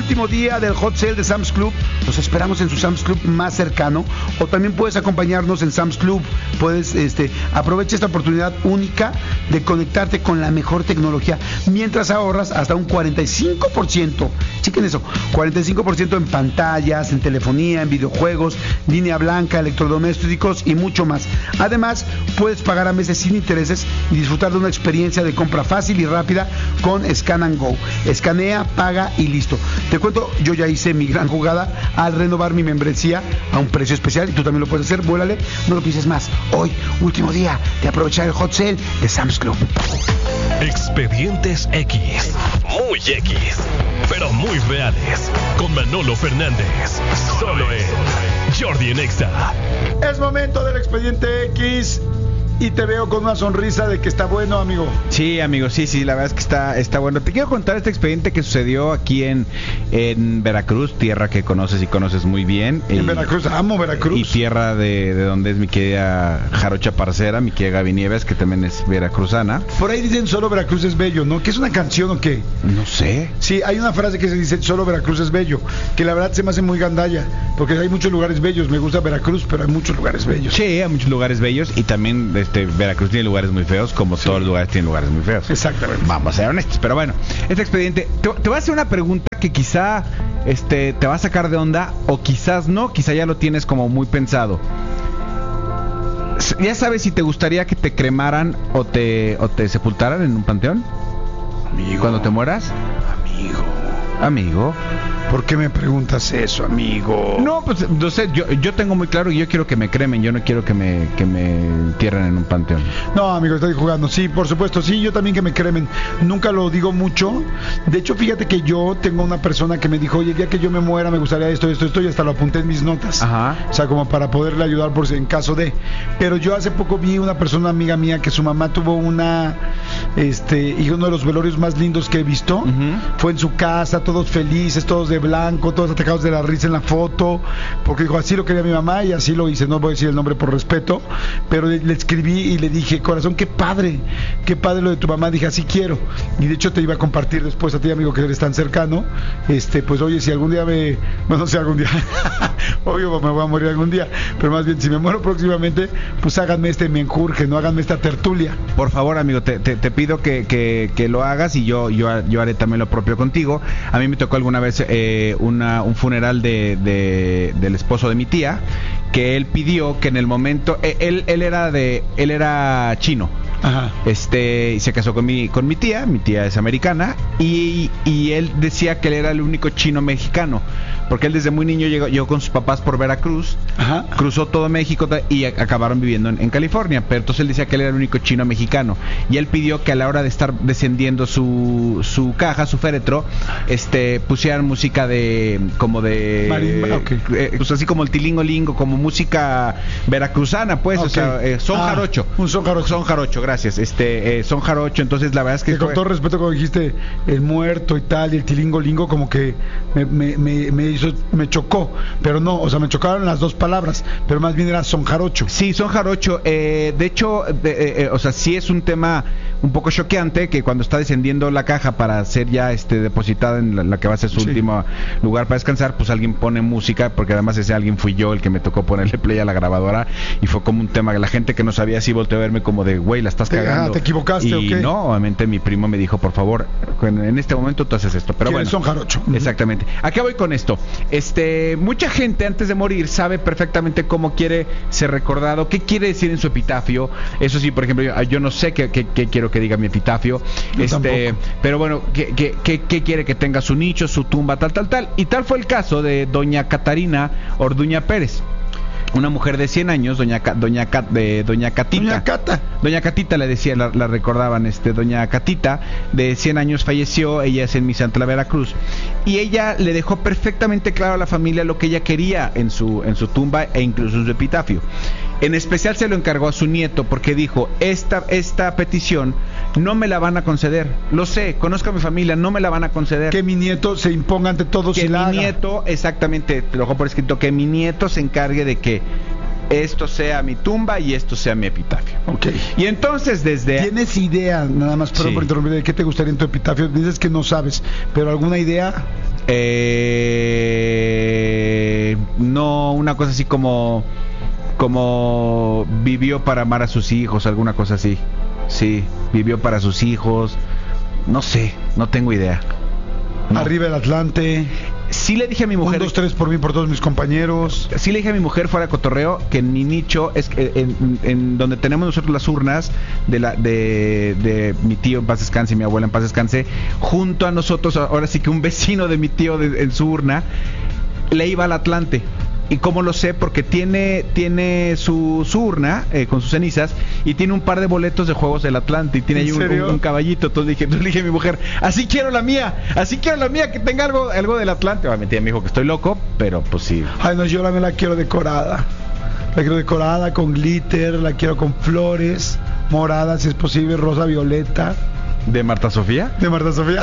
último día del Hot Sale de Sam's Club. Los esperamos en su Sam's Club más cercano, o también puedes acompañarnos en Sam's Club. Puedes, aprovecha esta oportunidad única de conectarte con la mejor tecnología mientras ahorras hasta un 45%. Chequen eso, 45% en pantallas, en telefonía, en videojuegos, línea blanca, electrodomésticos y mucho más. Además, puedes pagar a meses sin intereses y disfrutar de una experiencia de compra fácil y rápida con Scan and Go. Escanea, paga y listo. Te cuento, yo ya hice mi gran jugada al renovar mi membresía a un precio especial y tú también lo puedes hacer. Vuélale, no lo pienses más. Hoy, último día de aprovechar el Hot Sale de Sam's Club. Expedientes X. Muy X, pero muy reales. Con Manolo Fernández. Solo en Jordi en Exa. Es momento del Expediente X. Y te veo con una sonrisa de que está bueno, amigo. Sí, amigo, sí, la verdad es que está bueno. Te quiero contar este expediente que sucedió aquí en Veracruz, tierra que conoces muy bien. En Veracruz, amo Veracruz. Y tierra de donde es mi querida Jarocha Parcera, mi querida Gaby Nieves, que también es veracruzana. Por ahí dicen solo Veracruz es bello, ¿no? ¿Qué es una canción o qué? No sé. Sí, hay una frase que se dice solo Veracruz es bello, que la verdad se me hace muy gandalla, porque hay muchos lugares bellos. Me gusta Veracruz, pero hay muchos lugares bellos. Sí, hay muchos lugares bellos y también Veracruz tiene lugares muy feos, como sí. Todos los lugares tienen lugares muy feos. Exactamente. Vamos a ser honestos, pero bueno, este expediente, te voy a hacer una pregunta que quizá te va a sacar de onda, o quizás no, quizá ya lo tienes como muy pensado. ¿Ya sabes si te gustaría que te cremaran o te sepultaran en un panteón? Amigo. ¿Cuando te mueras? Amigo. ¿Por qué me preguntas eso, amigo? No, pues no sé, yo tengo muy claro que yo quiero que me cremen, yo no quiero que me entierren en un panteón. No, amigo, estoy jugando. Sí, por supuesto, sí, yo también que me cremen. Nunca lo digo mucho. De hecho, fíjate que yo tengo una persona que me dijo, oye, el día que yo me muera me gustaría esto, y hasta lo apunté en mis notas. Ajá. O sea, como para poderle ayudar por si en caso de. Pero yo hace poco vi una persona amiga mía que su mamá tuvo y uno de los velorios más lindos que he visto. Fue en su casa, todos felices, todos de blanco, todos atacados de la risa en la foto, porque dijo, así lo quería mi mamá y así lo hice. No voy a decir el nombre por respeto, pero le escribí y le dije, corazón, qué padre lo de tu mamá. Dije, así quiero. Y de hecho te iba a compartir después a ti, amigo, que eres tan cercano, pues oye, si algún día obvio me voy a morir algún día, pero más bien si me muero próximamente, pues háganme menjurje, no háganme esta tertulia. Por favor, amigo, te pido que lo hagas y yo haré también lo propio contigo. A mí me tocó alguna vez un funeral del esposo de mi tía, que él pidió que en el momento él era chino. Ajá. Y se casó con mi tía es americana, y él decía que él era el único chino mexicano, porque él desde muy niño llegó con sus papás por Veracruz. Ajá. Cruzó todo México y acabaron viviendo en California, pero entonces él decía que él era el único chino mexicano, y él pidió que a la hora de estar descendiendo su caja, su féretro, pusieran música marimba, okay. Pues así como el tilingolingo, como música veracruzana, pues, okay. O sea, son jarocho. Un son jarocho. Son jarocho, gracias. Son jarocho, entonces la verdad es que con todo respeto, cuando dijiste el muerto y tal, y el tilingolingo, como que me chocó, pero no, o sea, me chocaron las dos palabras, pero más bien era son jarocho. Sí, son jarocho. De hecho, o sea, sí es un tema un poco choqueante que cuando está descendiendo la caja para ser ya depositada en la que va a ser su último lugar para descansar, pues alguien pone música, porque además ese alguien fui yo el que me tocó ponerle play a la grabadora, y fue como un tema que la gente que no sabía así volteó a verme como de, güey, la estás cagando. ¿Te equivocaste? Y okay. No, obviamente mi primo me dijo, por favor, en este momento tú haces esto. Pero bueno, son jarocho. Exactamente. ¿A qué voy con esto? Mucha gente antes de morir sabe perfectamente cómo quiere ser recordado, qué quiere decir en su epitafio. Eso sí, por ejemplo, yo no sé qué quiero que diga mi epitafio. Pero bueno, ¿qué quiere que tenga su nicho, su tumba, tal? Y tal fue el caso de doña Catarina Orduña Pérez. Una mujer de 100 años, doña Catita. Doña Catita le decía, la recordaban, doña Catita, de 100 años falleció, ella es en Misantla, Veracruz, y ella le dejó perfectamente claro a la familia lo que ella quería en su tumba e incluso en su epitafio. En especial se lo encargó a su nieto, porque dijo, esta petición no me la van a conceder. Lo sé, conozco a mi familia, no me la van a conceder. Que mi nieto se imponga ante todos y la haga. Que mi nieto, exactamente, lo dejó por escrito, que mi nieto se encargue de que esto sea mi tumba y esto sea mi epitafio. Okay. Y entonces ¿Tienes idea, nada más, perdón por interrumpir, de qué te gustaría en tu epitafio? Dices que no sabes, pero ¿alguna idea? No, una cosa así como vivió para amar a sus hijos, alguna cosa así. Sí, vivió para sus hijos. No sé, no tengo idea. No. Arriba el Atlante. Sí le dije a mi mujer. 1, 2, 3 por mí, por todos mis compañeros. Sí le dije a mi mujer fuera de cotorreo que en mi nicho es en donde tenemos nosotros las urnas de mi tío en paz descanse y mi abuela en paz descanse, junto a nosotros, ahora sí que un vecino de mi tío en su urna le iba al Atlante. ¿Y cómo lo sé? Porque tiene su urna con sus cenizas y tiene un par de boletos de juegos del Atlante y tiene ahí un caballito. Entonces le dije a mi mujer, así quiero la mía, que tenga algo del Atlante. Obviamente me dijo que estoy loco, pero pues sí. Ay, no, yo la quiero decorada. La quiero decorada con glitter, la quiero con flores, morada si es posible, rosa, violeta. ¿De Marta Sofía? De Marta Sofía.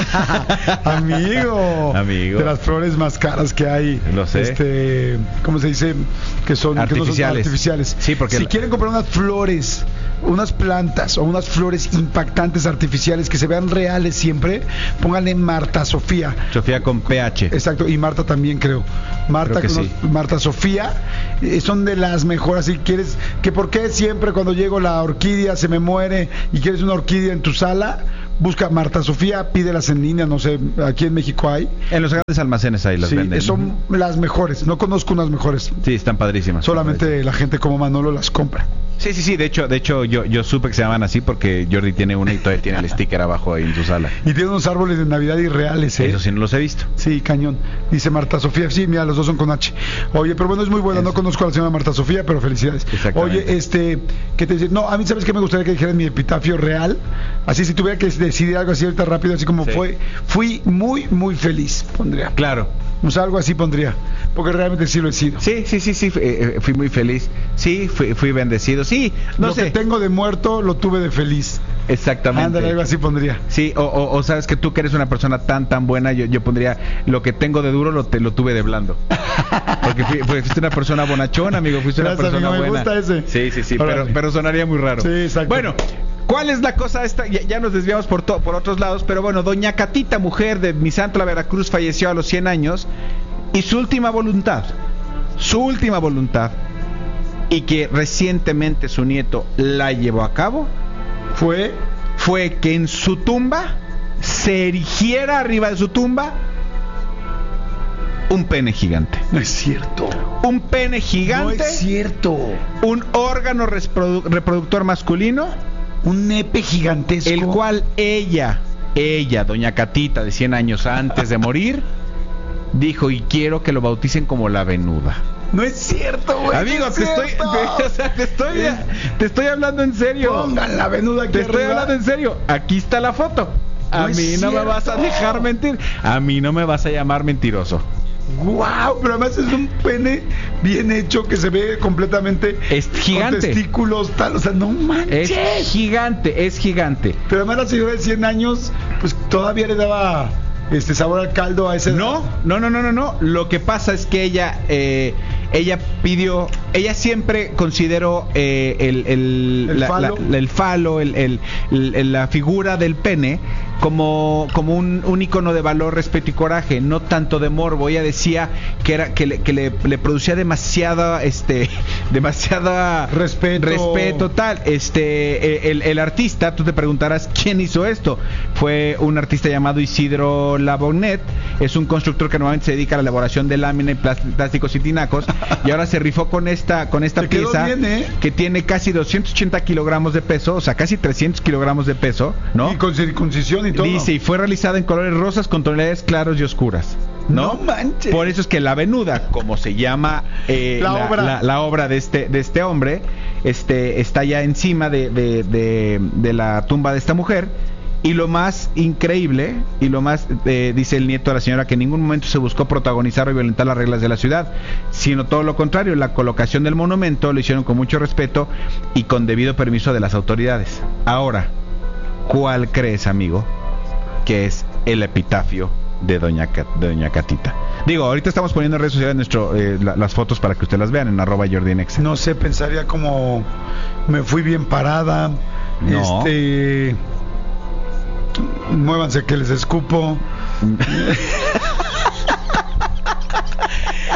Amigo. Amigo. De las flores más caras que hay. Lo sé. ¿Cómo se dice? Que son artificiales. Que no son artificiales. Sí, porque si quieren comprar unas flores, unas plantas o unas flores impactantes artificiales que se vean reales siempre, pónganle Marta Sofía. Sofía con PH. Exacto, y Marta también creo. Marta Sofía son de las mejores. Si quieres, que por qué siempre cuando llego la orquídea se me muere y quieres una orquídea en tu sala, busca Marta Sofía, pídelas en línea, no sé, aquí en México hay. En los grandes almacenes ahí las venden. Son las mejores, no conozco unas mejores. Sí, están padrísimas. Solamente la gente como Manolo las compra. Sí, de hecho yo supe que se llaman así porque Jordi tiene una y todavía tiene el sticker abajo ahí en su sala. Y tiene unos árboles de Navidad irreales, ¿eh? Eso sí no los he visto. Sí, cañón. Dice Marta Sofía, sí, mira, los dos son con H. Oye, pero bueno, es muy buena, no conozco a la señora Marta Sofía, pero felicidades. Exactamente. Oye, ¿qué te dice? No, a mí, ¿sabes qué me gustaría que dijeran mi epitafio real? Así, si tuviera que decidir algo así ahorita rápido, así como fui muy, muy feliz, pondría. Claro. O sea, algo así pondría, porque realmente sí lo he sido. Sí, fui muy feliz. Sí, fui bendecido. Sí, no sé. Lo que tengo de muerto lo tuve de feliz. Exactamente. Ándale, algo así pondría. Sí, o sabes que tú que eres una persona tan buena, yo pondría lo que tengo de duro lo tuve de blando. Porque fuiste una persona bonachona, amigo, fuiste una persona buena. Me gusta ese. Sí, pero sonaría muy raro. Sí, exacto. Bueno, ¿cuál es la cosa esta? Ya nos desviamos por otros lados, pero bueno, doña Catita, mujer de Misantla, Veracruz, falleció a los 100 años y su última voluntad, y que recientemente su nieto la llevó a cabo, fue que en su tumba se erigiera arriba de su tumba un pene gigante. No es cierto. Un pene gigante. No es cierto. Un órgano reproductor masculino. Un nepe gigantesco. El cual ella, doña Catita, de 100 años antes de morir, dijo, y quiero que lo bauticen como la venuda. No es cierto, güey. Amigo, te estoy hablando en serio. Pongan la venuda aquí Te estoy hablando en serio. Aquí está la foto. A mí no me vas a dejar mentir. A mí no me vas a llamar mentiroso. Wow, pero además es un pene bien hecho que se ve completamente. Es gigante. Con testículos, tal, o sea, no manches. Es gigante. Pero además la señora de 100 años, pues todavía le daba sabor al caldo a ese. No. Lo que pasa es que ella siempre consideró el falo, la figura del pene como un ícono de valor, respeto y coraje, no tanto de morbo. Ella decía que le producía demasiada respeto tal. El artista, tú te preguntarás quién hizo esto. Fue un artista llamado Isidro Labonet. Es un constructor que normalmente se dedica a la elaboración de lámina y plásticos y tinacos, y ahora se rifó con esta pieza bien, que tiene casi 280 kilogramos de peso, o sea, casi 300 kilogramos de peso, ¿no? Y con circuncisión y todo. Dice, y fue realizada en colores rosas con tonalidades claros y oscuras. No manches. Por eso es que la venuda, como se llama la obra de este hombre, está ya encima de la tumba de esta mujer. Y lo más increíble, dice el nieto de la señora, que en ningún momento se buscó protagonizar o violentar las reglas de la ciudad, sino todo lo contrario. La colocación del monumento lo hicieron con mucho respeto y con debido permiso de las autoridades. Ahora, ¿cuál crees, amigo, que es el epitafio de doña Catita? Digo, ahorita estamos poniendo en redes sociales las fotos para que ustedes las vean en @JordiNexa. No sé, pensaría como me fui bien parada. No. Muévanse que les escupo.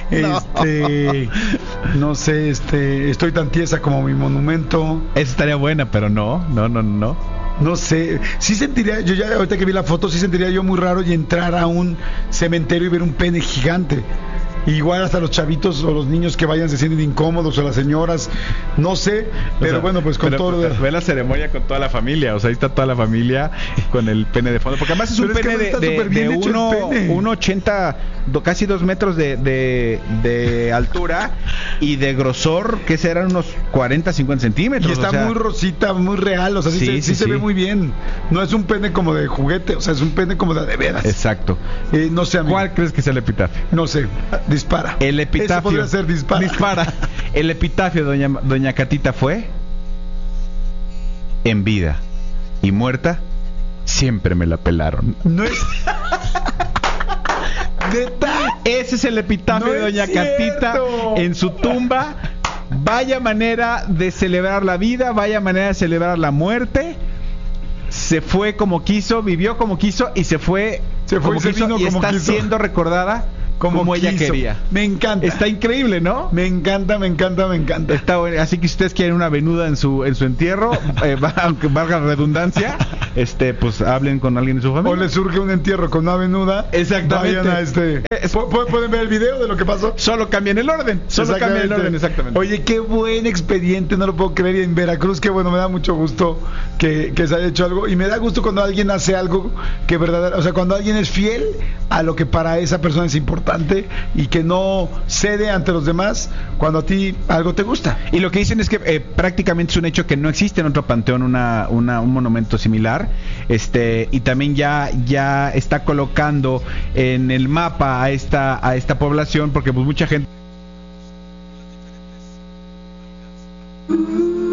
No sé, estoy tan tiesa como mi monumento. Esa estaría buena, pero no. No sé, sí sentiría, yo ya ahorita que vi la foto, sí sentiría yo muy raro y entrar a un cementerio y ver un pene gigante. Igual hasta los chavitos o los niños que vayan se sienten incómodos, o las señoras, no sé, pero bueno, pues con todo lo de... Ve la ceremonia con toda la familia, o sea, ahí está toda la familia con el pene de fondo, porque además es un pene de 1,80, casi 2 metros de altura y de grosor, que serán unos 40, 50 centímetros. Y está muy rosita, muy real, o sea, sí se ve muy bien. No es un pene como de juguete, o sea, es un pene como de veras. Exacto. No sé, amigo. ¿Cuál crees que es el epitafio? No sé. Dispara. El epitafio. Eso podría ser dispara. El epitafio de doña Catita fue: en vida y muerta siempre me la pelaron. No es... ¿Neta? Ese es el epitafio de doña Catita en su tumba. Vaya manera de celebrar la vida, vaya manera de celebrar la muerte. Se fue como quiso, vivió como quiso y se fue como quiso, y está siendo recordada como ella quería. Me encanta. Está increíble, ¿no? Me encanta. Está bueno. Así que si ustedes quieren una venuda en su entierro, aunque valga redundancia, pues hablen con alguien de su familia. O les surge un entierro con una venuda. Exactamente. Vayan ¿Pueden ver el video de lo que pasó? Solo cambien el orden. Exactamente. Oye, qué buen expediente, no lo puedo creer. Y en Veracruz, qué bueno, me da mucho gusto que se haya hecho algo. Y me da gusto cuando alguien hace algo que verdaderamente, o sea, cuando alguien es fiel a lo que para esa persona es importante y que no cede ante los demás cuando a ti algo te gusta. Y lo que dicen es que prácticamente es un hecho que no existe en otro panteón un monumento similar, y también ya está colocando en el mapa a esta población, porque pues mucha gente